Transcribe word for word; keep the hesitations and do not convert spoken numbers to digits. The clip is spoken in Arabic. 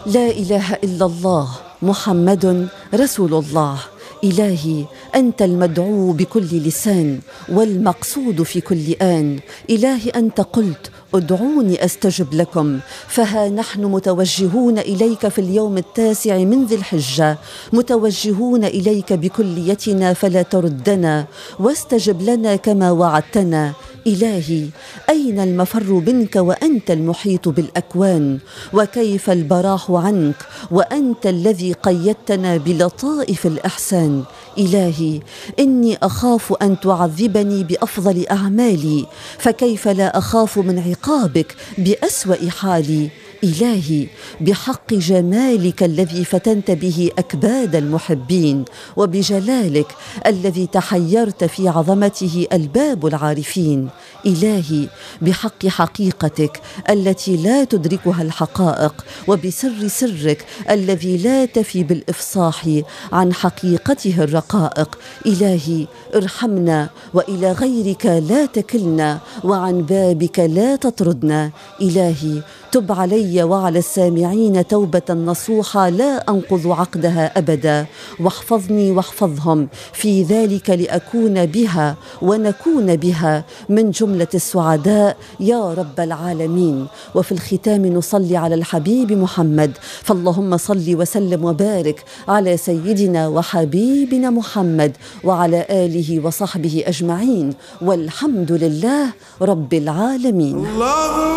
لا إله إلا الله محمد رسول الله. إلهي أنت المدعو بكل لسان والمقصود في كل آن. إلهي أنت قلت ادعوني أستجب لكم، فها نحن متوجهون إليك في اليوم التاسع من ذي الحجة، متوجهون إليك بكليتنا فلا تردنا واستجب لنا كما وعدتنا. إلهي أين المفر منك وأنت المحيط بالأكوان؟ وكيف البراح عنك وأنت الذي قيدتنا بلطائف الإحسان؟ إلهي إني أخاف أن تعذبني بأفضل أعمالي، فكيف لا أخاف من عقابك بأسوأ حالي؟ إلهي بحق جمالك الذي فتنت به أكباد المحبين، وبجلالك الذي تحيرت في عظمته ألباب العارفين. إلهي بحق حقيقتك التي لا تدركها الحقائق، وبسر سرك الذي لا تفي بالإفصاح عن حقيقته الرقائق. إلهي ارحمنا وإلى غيرك لا تكلنا، وعن بابك لا تطردنا. إلهي تب علي وعلى السامعين توبة نصوحة لا أنقض عقدها أبدا، واحفظني واحفظهم في ذلك لأكون بها ونكون بها من جملة السعداء يا رب العالمين. وفي الختام نصلي على الحبيب محمد، فاللهم صل وسلم وبارك على سيدنا وحبيبنا محمد وعلى آله وصحبه أجمعين، والحمد لله رب العالمين.